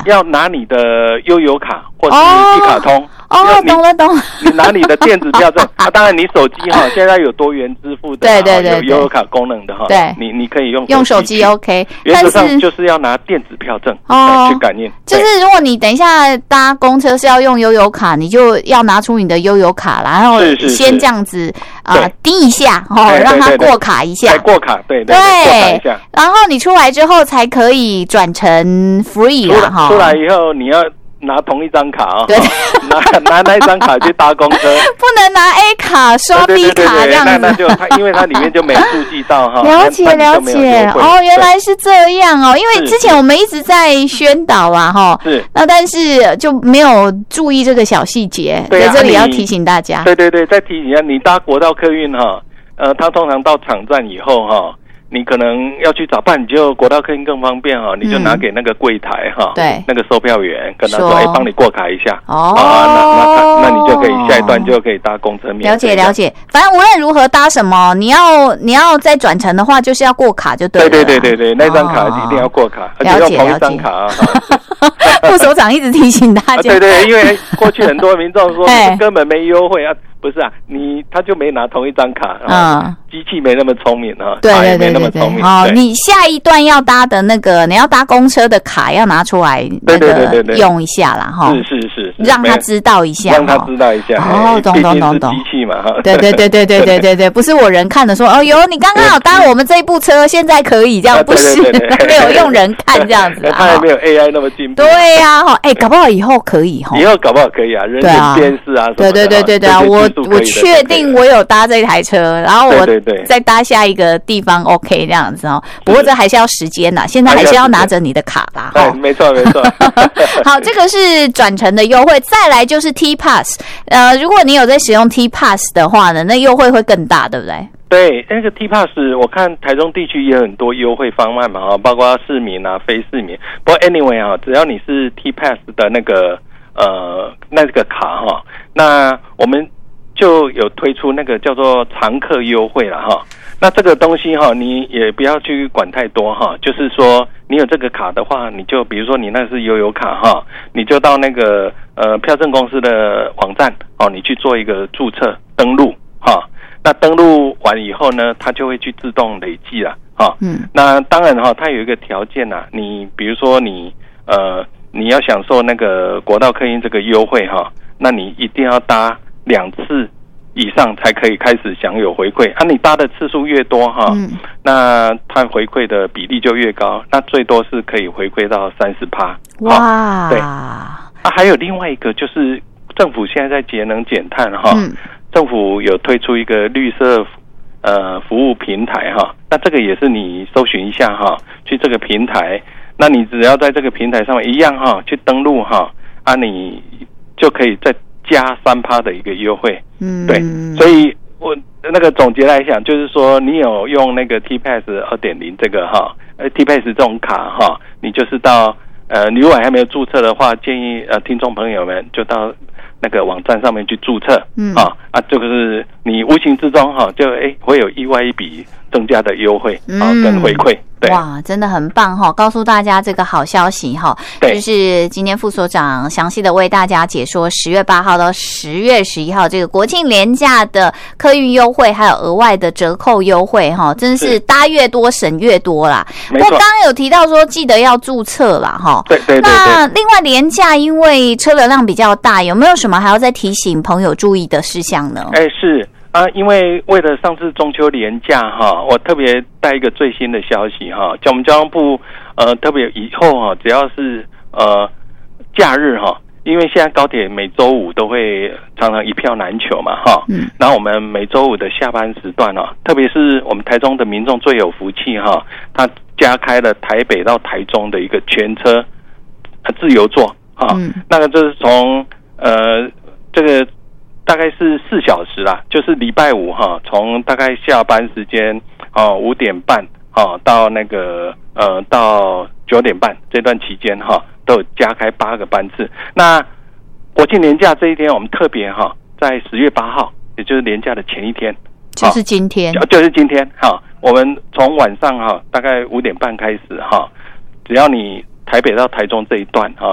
要拿你的悠游卡或者是一卡通。 懂了。 你拿你的电子票证当然你手机现在有多元支付的， 对， 有悠游卡功能的对， 你可以用手机 OK。 原则上就是要拿电子票证去感应。 就是如果你等一下搭公车是要用悠游卡，你就要拿出你的悠游卡，然后先这样子滴一下让它过卡一下， 过卡对，过卡一下， 然后你出来之后才可以转成 free 啦。 出来以后你要拿同一张卡对，拿那一张卡去搭公车， 不能拿 A 卡刷 B 卡这样子。 那就因为它里面就没注记到了解原来是这样因为之前我们一直在宣导是那但是就没有注意这个小细节，在这里要提醒大家。 对，再提醒一下，你搭国道客运它通常到场站以后你可能要去找办，你就国道客运更方便你就拿给那个柜台对， 那个售票员跟他说帮你过卡一下那你就可以下一段就可以搭公车免费。 了解，反正无论如何搭什么，你要再转乘的话，就是要过卡就对了。 对，那张卡一定要过卡，而且用同一张卡副所长一直提醒大家。 对，因为过去很多民众说根本没优惠不是他就没拿同一张卡机器没那么聪明对， 没那么聪明你下一段要搭的那个你要搭公车的卡要拿出来用一下啦是让他知道一下懂机器嘛对，不是我人看的说你刚刚好搭我们这一部车现在可以这样，不是没有用人看这样子他还没有 AI 那么进步。 对呀搞不好以后可以以后搞不好可以人脸辨识什么的对我确定我有搭这台车，然后我再搭下一个地方 OK 这样子不过这还是要时间啦，现在还是要拿着你的卡啦没错好，这个是转乘的优惠，再来就是 T Pass 如果你有在使用 T Pass 的话呢，那优惠会更大对不对？ 对，那个 T Pass 我看台中地区也有很多优惠方案嘛包括市民非市民，不过 anyway 只要你是 T Pass 的那个卡那我们就有推出那个叫做常客优惠了那这个东西你也不要去管太多就是说你有这个卡的话，你就比如说你那是悠游卡你就到那个票证公司的网站你去做一个注册登录那登录完以后呢，它就会去自动累计了那当然它有一个条件你比如说你要享受那个国道客运这个优惠那你一定要搭2次以上才可以开始享有回馈你搭的次数越多那它回馈的比例就越高，那最多是可以回馈到30%。 哇， 对还有另外一个就是政府现在在节能减碳政府有推出一个绿色服务平台那这个也是你搜寻一下去这个平台，那你只要在这个平台上面一样去登录你就可以再加3%的一个优惠对，所以我那个总结来讲就是说，你有用那个 T-Pass 2.0 这个T-Pass 这种卡你就是到你如果还没有注册的话，建议听众朋友们就到那个网站上面去注册这个是你无形之中就会有意外一笔增加的优惠跟回馈。 哇，真的很棒告诉大家这个好消息就是今天副所长详细的为大家解说10月8号到10月11号这个国庆连假的客运优惠，还有额外的折扣优惠真是搭越多省越多啦。不过刚刚有提到说记得要注册啦对。 那另外连假因为车流量比较大，有没有什么还要再提醒朋友注意的事项呢？ 是因为为了上次中秋连假我特别带一个最新的消息叫我们交通部特别以后只要是假日因为现在高铁每周五都会常常一票难求嘛然后我们每周五的下班时段特别是我们台中的民众最有福气他加开了台北到台中的一个全车自由座那个就是从这个大概是4小时啦，就是礼拜五从大概下班时间5点半到那个到9点半这段期间都有加开8个班次。那国庆连假这一天，我们特别在10月8号，也就是连假的前一天， 就是今天， 我们从晚上大概5点半开始只要你台北到台中这一段